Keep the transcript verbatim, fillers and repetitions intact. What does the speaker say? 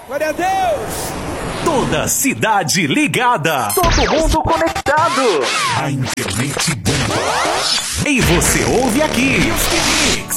Glória a Deus! Toda cidade ligada. Todo mundo conectado. A internet bomba. E você ouve aqui. Music Mix.